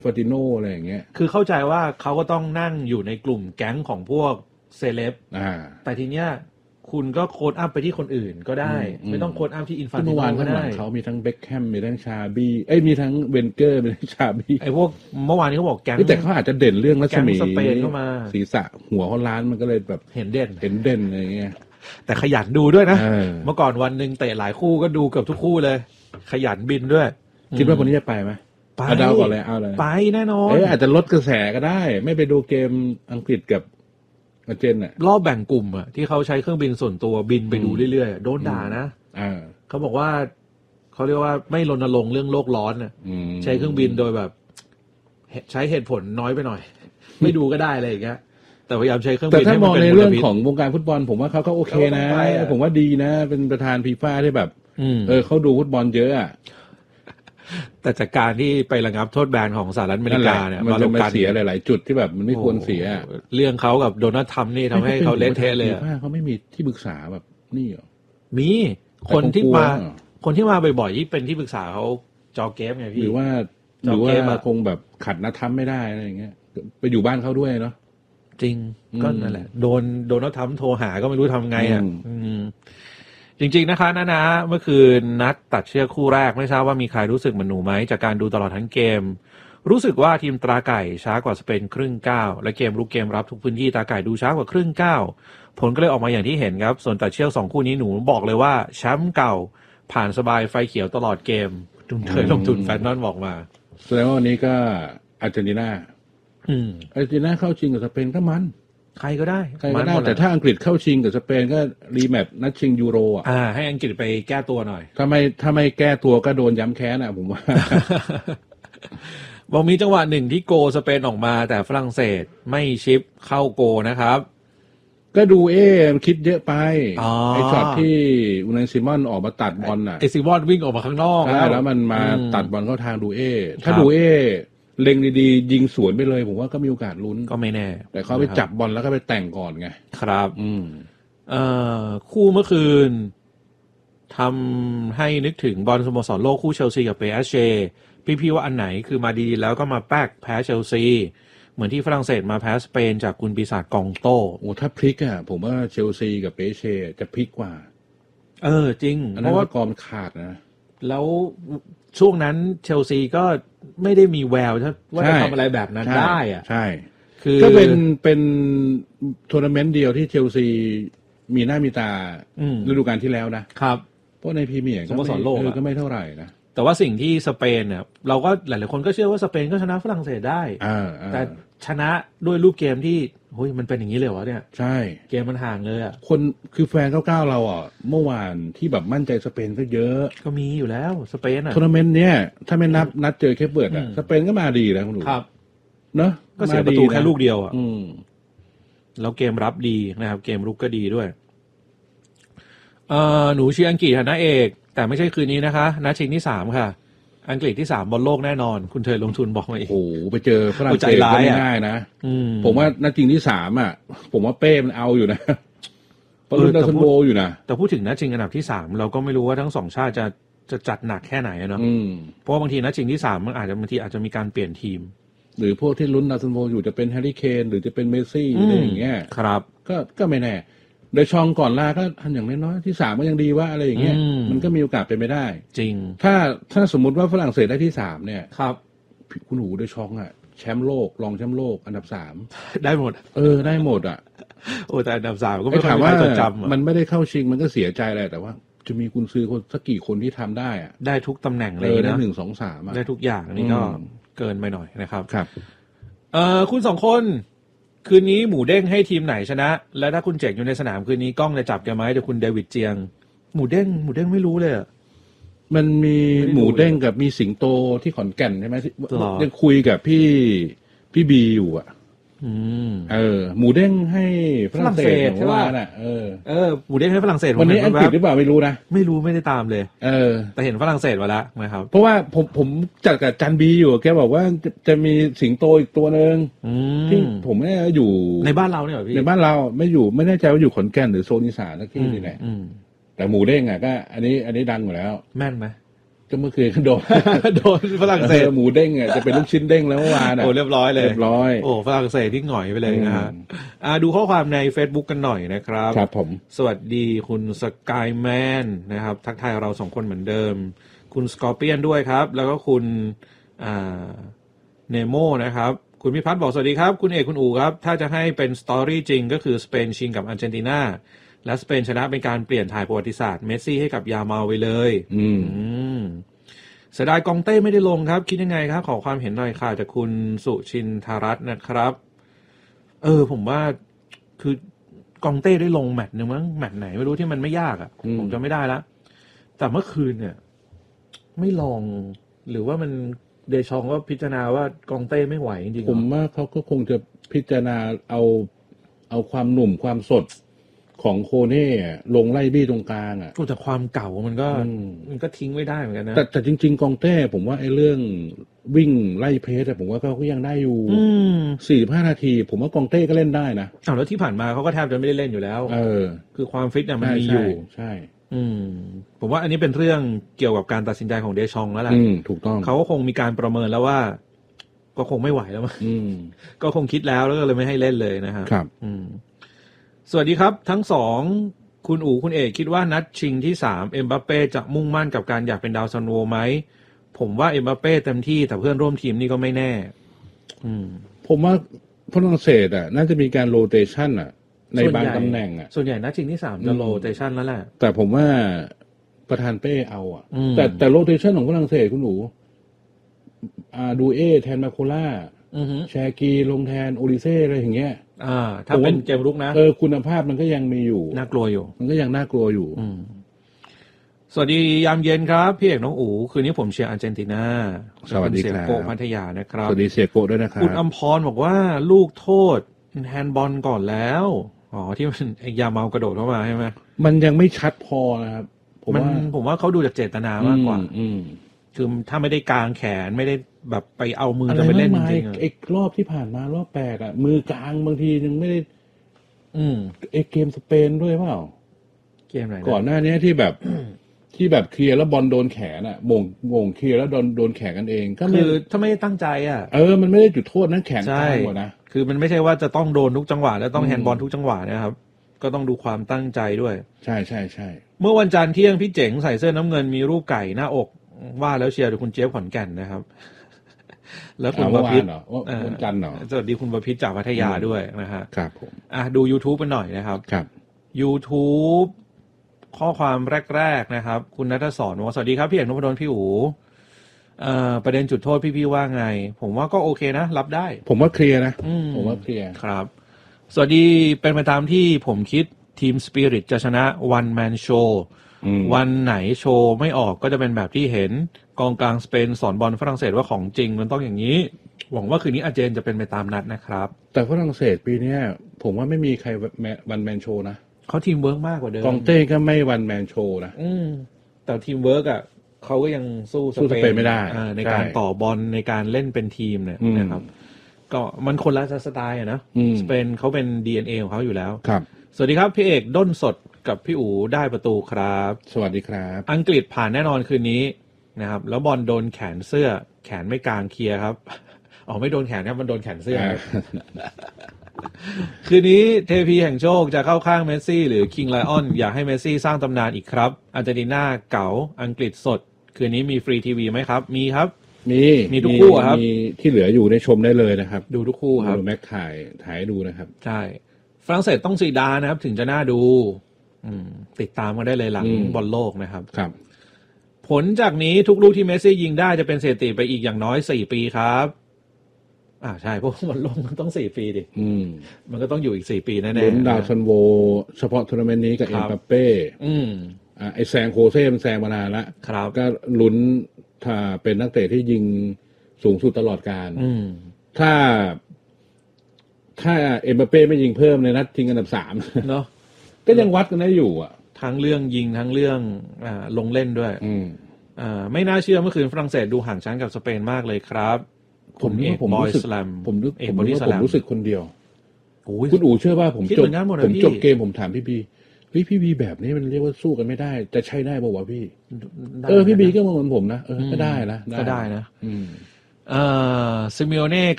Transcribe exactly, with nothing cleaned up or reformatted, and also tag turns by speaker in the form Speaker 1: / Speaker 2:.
Speaker 1: ฟอร์ติโนอะไรอย่างเงี้ย
Speaker 2: คือเข้าใจว่าเขาก็ต้องนั่งอยู่ในกลุ่มแก๊งของพวกเซเลบแต่ทีเนี้ยคุณก็โค้ดอัพไปที่คนอื่นก็ได้ไม่ต้องโค้ดอัพที่อินฟาติโนก็ได้
Speaker 1: เขามีทั้งเบ็คแฮมมีทั้งชาบี้เอ้ยมีทั้งเวนเกอร์มีทั้งชาบี้
Speaker 2: ไอ้พวกเมื่อวานนี้เขาบอกแก๊ง
Speaker 1: แต่เขาอาจจะเด่นเรื่องรัศมี
Speaker 2: สเปนเข้ามา
Speaker 1: ศีรษะหัวเขาล้านมันก็เลยแบบ
Speaker 2: เห็นเด่น
Speaker 1: เห็นเด่นอะไรเงี้ย
Speaker 2: แต่ขยันดูด้วยนะเมื่อก่อนวันนึงเตะหลายคู่ก็ดูเกือบทุกคู่เลยขยันบินด้วย
Speaker 1: คิดว่าคนนี้จะไปไหม
Speaker 2: ไป
Speaker 1: เอาดาวก่อนเลยเอาเลย
Speaker 2: ไปแน่นอน
Speaker 1: เอ้ยอาจจะลดกระแสก็ได้ไม่ไปดูเกมอังกฤษกับอาร์เจนน่ะ
Speaker 2: รอบแบ่งกลุ่มอ่ะที่เขาใช้เครื่องบินส่วนตัวบินไปดูเรื่อยๆโดนด่านะเขาบอกว่าเขาเรียกว่าไม่รณรงค์เรื่องโลกร้อนน่ะใช้เครื่องบินโดยแบบใช้เหตุผลน้อยไปหน่อยไม่ดูก็ได้อะไรอย่างเงี้ยแต่พยายามใช้เครื่องบิน
Speaker 1: ให้มันเป็นมลพิษแต่ถ้ามองในเรื่องของวงการฟุตบอลผมว่าเขาก็โอเคนะผมว่าดีนะเป็นประธานฟีฟ่าที่แบบเออเขาดูฟุตบอลเยอะอ่ะ
Speaker 2: แต่จากการที่ไประงับโทษแบนของสหรัฐอเมริกาเนี่ย
Speaker 1: มันจะมาเสียหลายๆจุดที่แบบมันไม่ควรเสีย
Speaker 2: เรื่องเขากับโดนัลด์ทรัมป์นี่ทำให้เขาเละเทะเลย
Speaker 1: เขาไม่มีที่ปรึกษาแบบนี่หรอ
Speaker 2: มีคนที่มาคนที่มาบ่อยๆที่เป็นที่ปรึกษาเขาจอเกมไงพี่
Speaker 1: หรือว่าหรือว่าคงแบบขัดนัดทรัมป์ไม่ได้อะไรอย่างเงี้ยไปอยู่บ้านเขาด้วยเนาะ
Speaker 2: จริงก็นั่นแหละโดนโดนัลด์ทรัมป์โทรหาก็ไม่รู้ทำไงอ่ะจริงๆนะคะนะนะเมื่อคืนนัดตัดเชือกคู่แรกไม่ทราบว่ามีใครรู้สึกเหมือนหนูไหมจากการดูตลอดทั้งเกมรู้สึกว่าทีมตราไก่ช้ากว่าสเปนครึ่งก้าวและเกมรุกเกมรับทุกพื้นที่ตราไก่ดูช้ากว่าครึ่งก้าวผลก็เลยออกมาอย่างที่เห็นครับส่วนตัดเชือกสองคู่นี้หนูบอกเลยว่าแชมป์เก่าผ่านสบายไฟเขียวตลอดเกมเคยลงทุนแฟนนอนบอกมา
Speaker 1: แสดงว่าวันนี้ก็อาร์เจนตินาอาร์เจนตินาเข้าชิงกับสเปนก็มัน
Speaker 2: ใครก็ได้
Speaker 1: ใครก็ได้แต่ถ้าอังกฤษเข้าชิงกับสเปนก็รีแมตช์นัดชิงยูโรอ่ะ
Speaker 2: อ่าให้อังกฤษไปแก้ตัวหน่อย
Speaker 1: ถ้าไม่ถ้าไม่แก้ตัวก็โดนย้ำแค้นอ่ะผมว่า
Speaker 2: บอกมีจังหวะหนึ่งที่โกสเปนออกมาแต่ฝรั่งเศสไม่ชิปเข้าโกนะครับ
Speaker 1: ก็ดูเอ๊คิดเยอะไปไอ้ช็อตที่อุนัยซิมอนออกมาตัดบอลน่ะ
Speaker 2: ไอ้ซิมอนวิ่งออกมาข้างนอก
Speaker 1: แล้วแล้วมันมาตัดบอลเข้าทางดูเอ๊ถ้าดูเอ๊เล็งดีๆยิงสวนไปเลยผมว่าก็มีโอกาสลุ้น
Speaker 2: ก็ไม่แน่
Speaker 1: แต่เขาไปจับบอลแล้วก็ไปแต่งก่อนไง
Speaker 2: ครับอืมเอ่อคู่เมื่อคืนทำให้นึกถึงบอลสโมสรโลกคู่เชลซีกับเป เอส จี พี่ๆว่าอันไหนคือมาดีๆแล้วก็มาแป๊กแพ้เชลซีเหมือนที่ฝรั่งเศสมาแพ้สเปนจากกุนปีศาจกองโต้
Speaker 1: โอ้ถ้าพลิกอ่ะผมว่าเชลซีกับเป เอส จี จะพลิกกว่า
Speaker 2: เออจริง
Speaker 1: เพราะว่ากอมขาดนะ
Speaker 2: แล้วช่วงนั้นเชลซีก็ไม่ได้มีแววว่าจะทำอะไรแบบนั้นได้อ่ะ
Speaker 1: ใช่คือก็เป็นเป็นทัวร์นาเมนต์เดียวที่เชลซีมีหน้ามีตาฤดูกาลที่แล้วนะครับเพราะในพรีเมียร์ก็ไม่ก็ไม่เท่าไหร่นะ
Speaker 2: แต่ว่าสิ่งที่สเปนเนี่ยเราก็หลายๆคนก็เชื่อว่าสเปนก็ชนะฝรั่งเศสได้แต่ชนะด้วยรูปเกมที่เฮ้ยมันเป็นอย่างนี้เลยวะเนี่ย
Speaker 1: ใช่
Speaker 2: เกมมันห่างเลยอ่ะ
Speaker 1: คนคือแฟนเก้าเก้าเราอ่ะเมื่อวานที่แบบมั่นใจสเปนก็เยอะ
Speaker 2: ก็มีอยู่แล้วสเปนอ่ะ
Speaker 1: ทัวร์นาเมนต์เนี้ยถ้าไม่นับนัดเจอเคปเบิร์ดอ่ะสเปนก็มาดีนะคุณดู
Speaker 2: ครับ
Speaker 1: เนอะ
Speaker 2: ก็เสียประตูแค่ลูกเดียวอ่ะแล้วเกมรับดีนะครับเกมรุกก็ดีด้วยเอ่อหนูเชียร์อังกฤษนะเอกแต่ไม่ใช่คืนนี้นะคะนัดชิงที่สามค่ะอังกฤษที่สามบอลโลกแน่นอนคุณเธอลงทุนบอกมาอีก
Speaker 1: โอ้โหไปเจอฝรั่งเศสก็ไม่ง่ายนะผมว่านัดชิงที่สามอ่ะผมว่าเป้มันเอาอยู่นะเพราะรุ่นดาวซันโบอยู่นะ
Speaker 2: แต่พูดถึงนัดชิงอันดับที่สามเราก็ไม่รู้ว่าทั้งสองชาติจะจะจัดหนักแค่ไหนเนาะเพราะบางทีนัดชิงที่สามมันอาจจะบางทีอาจจะมีการเปลี่ยนทีม
Speaker 1: หรือพวกที่ลุ้นดาวซันโบอยู่จะเป็นแฮร์รี่เคนหรือจะเป็นเมสซี่อะไรอย่างเงี้ย
Speaker 2: ครับ
Speaker 1: ก็ก็ไม่แน่โดยช่องก่อนลาก็ทันอย่างน้อยๆที่สามก็ยังดีว่าอะไรอย่างเงี้ยมันก็มีโอกาสเป็นไปได้
Speaker 2: จริง
Speaker 1: ถ้าถ้าสมมุติว่าฝรั่งเศสได้ที่สามเนี่ย
Speaker 2: ครับ
Speaker 1: คุณหูโดยช่องอ่ะแชมป์โลกรองแชมป์โลกอันดับสาม
Speaker 2: ได้หมด
Speaker 1: เออได้หมดอ่ะ
Speaker 2: โอ้แต่อันดับสามก็ไม่ค่อยมีใครจดจำ
Speaker 1: มันไม่ได้เข้าชิงมันก็เสียใจแหละแต่ว่าจะมีกุนซือคนสักกี่คนที่ทำได้อ่ะ
Speaker 2: ได้ทุกตำแหน่งเลยนะ
Speaker 1: ได้หนึ่งสองสาม
Speaker 2: ได้ทุกอย่างนี่ก็เกินไปหน่อยนะครับ
Speaker 1: ครับ
Speaker 2: เอ่อคุณสองคนคืนนี้หมูเด้งให้ทีมไหนชนะและถ้าคุณเจ๋งอยู่ในสนามคืนนี้กล้องจะจับแกไหมเดี๋ยวคุณเดวิดเจียงหมูเด้งหมูเด้งไม่รู้เลยอ่ะ
Speaker 1: มันมีหมูเด้งกับมีสิงโตที่ขอนแก่นใช่ไหมยังคุยกับพี่พี่บีอยู่อ่ะเออหมูเด้งให้ฝรั่งเศสใช่ป่ะน่ะเออ
Speaker 2: เออหมูเด้งให้ฝรั่งเศส
Speaker 1: วันนี้อังกฤษหรือเปล่าไม่รู้นะ
Speaker 2: ไม่รู้ไม่ได้ตามเลย
Speaker 1: เออ
Speaker 2: แต่เห็นฝรั่งเศสมาแล้วนะครับ
Speaker 1: เพราะว่าผมผมจัดกับจันบีอยู่แกบอกว่าจะจะมีสิงโตอีกตัวนึงที่ผมไม่อยู่
Speaker 2: ในบ้านเราเนี่ยพี่
Speaker 1: ในบ้านเราไม่อยู่ไม่แน่ใจว่าอยู่ขอนแก่นหรือโซนอีสานสักที่นี่แหละแต่หมูเด้งอ่ะก็อันนี้อันนี้ดังอยู่แล้ว
Speaker 2: แม่นไหม
Speaker 1: ก็เมื่อคืนโดน
Speaker 2: โดนฝรั่งเศส
Speaker 1: หมูเด้งอ่ะจะเป็นลูกชิ้นเด้งแล้วเมื่อวานอ่ะ
Speaker 2: โอ้เรียบร้อยเลย
Speaker 1: เรียบร้อย
Speaker 2: โอ้ฝรั่งเศสที่หงอยไปเลยนะฮะอ่าดูข้อความใน Facebook กันหน่อยนะครับ
Speaker 1: ครับผม
Speaker 2: สวัสดีคุณสกายแมนนะครับทักทายเราสองคนเหมือนเดิมคุณสกอร์เปียนด้วยครับแล้วก็คุณอ่าเนโมนะครับคุณพิพัฒน์บอกสวัสดีครับคุณเอกคุณอู๋ครับถ้าจะให้เป็นสตอรี่จริงก็คือสเปนชิงกับอาร์เจนตินาและสเปนชนะเป็นการเปลี่ยนถ่ายประวัติศาสตร์เมสซี่ให้กับยาเมาไปเลย
Speaker 1: อืม
Speaker 2: เสียดายกองเต้ไม่ได้ลงครับคิดยังไงครับขอความเห็นหน่อยค่ะจากคุณสุชินทรัตน์นะครับเออผมว่าคือกองเต้ได้ลงแมตช์นึงมั้งแมตช์ไหนไม่รู้ที่มันไม่ยากอ่ะผมจำไม่ได้ละแต่เมื่อคืนเนี่ยไม่ลองหรือว่ามันเดชองว่าพิจารณาว่ากองเต้ไม่ไหวจริงๆ
Speaker 1: ผมว่าเขาก็คงจะพิจารณาเอาเอาความหนุ่มความสดของโคเน่ลงไล่บี้ตรงกลางอ่ะ
Speaker 2: แต่ความเก่ามันก็มันก็ทิ้งไม่ได้เหมือนกันนะ
Speaker 1: แต่แต่จริงๆกองเต้ผมว่าไอ้เรื่องวิ่งไล่เพสแต่ผมว่าก็ยังได้อยู่สี่สิบห้านาทีผมว่ากองเต้ก็เล่นได้นะ
Speaker 2: อ้าวแล้วที่ผ่านมาเขาก็แทบจะไม่ได้เล่นอยู่แล้ว
Speaker 1: เออ
Speaker 2: คือความฟิตเนี่ยมันมีอยู่
Speaker 1: ใช่
Speaker 2: อืมผมว่าอันนี้เป็นเรื่องเกี่ยวกับการตัดสินใจของเดชองแล้วแหละ
Speaker 1: อืมถูกต้อง
Speaker 2: เขาก็คงมีการประเมินแล้วว่าก็คงไม่ไหวแล้วมั้ง
Speaker 1: อืม
Speaker 2: ก็คงคิดแล้วแล้วก็เลยไม่ให้เล่นเลยนะครับ
Speaker 1: ครับ
Speaker 2: อืมสวัสดีครับทั้งสองคุณอู๋คุณเอกคิดว่านัดชิงที่สามเอ็มบัปเป้จะมุ่งมั่นกับการอยากเป็นดาวซันโวไหมผมว่าเอ็มบัปเป้เต็มที่แต่เพื่อนร่วมทีมนี่ก็ไม่แน่อืม
Speaker 1: ผมว่าฝรั่งเศสอ่ะน่าจะมีการโรเตชันอ่ะในบางตำแหน่งอ่ะ
Speaker 2: ส่วนใหญ่นัดชิงที่สามจะโรเตชันแล้วแหละ
Speaker 1: แต่ผมว่าประธานเป้เอาอ่ะแต่แต่โรเตชันของฝรั่งเศสคุณหนูอ่าดูเอแทนมาโคล่าแชกีลงแทนโอลิเซ่อะไรอย่างเงี้ย
Speaker 2: อ่าถ้าเป็นเกมรุกนะ
Speaker 1: เออคุณภาพมันก็ยังมีอยู่
Speaker 2: น่ากลัวอยู่
Speaker 1: มันก็ยังน่ากลัวอยู่
Speaker 2: อืมสวัสดียามเย็นครับพี่เอกน้องอู๋คืนนี้ผมเชียร์อาร์เจนตินา
Speaker 1: สวัสดีครับเสีย
Speaker 2: โกพัทยานะครับ
Speaker 1: สวัสดีเสียโกด้วยนะครับ
Speaker 2: คุณอำพรบอกว่าลูกโทษแฮนด์บอลก่อนแล้วอ๋อที่มันไอ้ยาเมากระโดดเข้ามาใช่ไหม
Speaker 1: มันยังไม่ชัดพอนะครับ
Speaker 2: ผมว่าผมว่าเขาดูจากเจตนามากกว่า
Speaker 1: อืม
Speaker 2: คือถ้าไม่ได้กางแขนไม่ได้แบบไปเอามือจะไปเล่นจริงๆ
Speaker 1: ไอ้รอบที่ผ่านมารอบแปดอ่ะมือกลางบางทียังไม่ได้
Speaker 2: อืม
Speaker 1: ไอ้เกมสเปนด้วยเปล่า
Speaker 2: เกมไหน
Speaker 1: ก่อนหน้านี้ที่แบบ ที่แบบเคลียร์แล้วบอลโดนแขนอ่ะมงมงเคลียร์แล้วโดนโดนแขนกันเอง
Speaker 2: ก็คือถ้าไม่ได้ตั้งใจอ่ะ
Speaker 1: เออมันไม่ได้จุดโทษนั้นแขนกลางหมดนะ
Speaker 2: คือมันไม่ใช่ว่าจะต้องโดนทุกจังหวะแล้วต้องแฮนด์บอลทุกจังหวะนะครับก็ต้องดูความตั้งใจด้วย
Speaker 1: ใช่ใช่ใช่
Speaker 2: เมื่อวันจันทร์เที่ยงพี่เจ๋งใส่เสื้อน้ำเงินมีรูปไก่หน้าอกว่าแล้วเชียร์ดูคุณเจี๊ยบขอนแก่นนะครับแล้วคุณประพิตร
Speaker 1: วันจันทร์เหรอ
Speaker 2: สวัสดีคุณประพิตรจากพัทยาด้วยนะฮะ
Speaker 1: ครับผม
Speaker 2: อ่ะดู YouTube กันหน่อยนะครับ
Speaker 1: ครับ
Speaker 2: YouTube ข้อความแรกๆนะครับคุณณัฐศรว่าสวัสดีครับพี่เอกนพดลพี่อู๋เอ่อประเด็นจุดโทษพี่ๆว่าไงผมว่าก็โอเคนะรับได้
Speaker 1: ผมว่าเคลียร์นะผมว่าเคลียร์
Speaker 2: ครับสวัสดีเป็นไปตามที่ผมคิดทีมสปิริตจะชนะวันแมนโชว์วันไหนโชว์ไม่ออกก็จะเป็นแบบที่เห็นกองกลางสเปนสอนบอลฝรั่งเศสว่าของจริงมันต้องอย่างนี้หวังว่าคืนนี้อาร์เจนจะเป็นไปตามนัดนะครับ
Speaker 1: แต่ฝรั่งเศสปีนี้ผมว่าไม่มีใครวันแมนโชว์นะ
Speaker 2: เขาทีมเวิร์กมากกว่าเดิม
Speaker 1: กองเต้ก็ไม่วันแมนโชว์นะ
Speaker 2: อืมแต่ทีมเวิร์กอ่ะเขาก็ยังสู้
Speaker 1: สเปนไม่ได้
Speaker 2: ในการต่อบอลในการเล่นเป็นทีมเนี่ยนะครับก็มันคนละสไตล์อ่ะนะสเปนเขาเป็น ดี เอ็น เอ ของเขาอยู่แล้ว
Speaker 1: ครับ
Speaker 2: สวัสดีครับพี่เอกด้นสดกับพี่อู๋ได้ประตูครับ
Speaker 1: สวัสดีครับ
Speaker 2: อังกฤษผ่านแน่นอนคืนนี้นะครับแล้วบอลโดนแขนเสื้อแขนไม่กลางเคลียร์ครับอ๋อไม่โดนแขนครับมันโดนแขนเสื้อ คืนนี้เทพีแห่งโชคจะเข้าข้างเมสซี่หรือคิงไลออนอยากให้เมสซี่สร้างตำนานอีกครับอาร์เจนตินาเก๋าอังกฤษสดคืนนี้มีฟรีทีวีไหมครับมีครับ
Speaker 1: มี
Speaker 2: มีทุกคู่ครับ
Speaker 1: มีที่เหลืออยู่ในชมได้เลยนะครับ
Speaker 2: ดูทุกคู่ครับ
Speaker 1: ดูแม็กถ่ายถ่ายดูนะครับ
Speaker 2: ใช่ฝรั่งเศสต้องซีดานนะครับถึงจะน่าดูติดตามกันได้เลยหลังบอลโลกนะครับ
Speaker 1: ครับ
Speaker 2: ผลจากนี้ทุกลูกที่เมสซี่ยิงได้จะเป็นสถิติไปอีกอย่างน้อยสี่ปีครับอ่าใช่เพราะบอลโลกมันต้องสี่ปีดิมันก็ต้องอยู่อีกสี่ปีแน่ๆ
Speaker 1: ลุ้นดาวซันโวเฉพาะทัวร์นาเมนต์นี้กับเอ็มบัปเป้อ่าไอแซงโคเซ่มันแซงมานานแล้วก็ลุ้นถ้าเป็นนักเตะที่ยิงสูงสุดตลอดกาลถ้าถ้าเอ็มบัปเป้ไม่ยิงเพิ่มในนัดชิงอันดับสาม
Speaker 2: เนาะ
Speaker 1: ก็ยังวัดกันได้อยู่อ่ะ
Speaker 2: ทั้งเรื่องยิงทั้งเรื่องอ่าลงเล่นด้วยอ่าไม่น่าเชื่อเมื่อคืนฝรั่งเศสดูห่างชั้นกับสเปนมากเลยครับ
Speaker 1: ผมเอกผมรู้สึกผมรู้ผมรู้ผมรู้สึกคนเดียวคุณอู๋เชื่อว่าผมจบผมจบเกมผมถามพี่บีเฮ้ยพี่บีแบบนี้มันเรียกว่าสู้กันไม่ได้จะใช่ได้ป่าววะพี่เออพี่บีก็มองเหมือนผมนะเออก็ได้นะ
Speaker 2: ก็ได้นะ
Speaker 1: อืม
Speaker 2: เอ่อซิมิโอเน่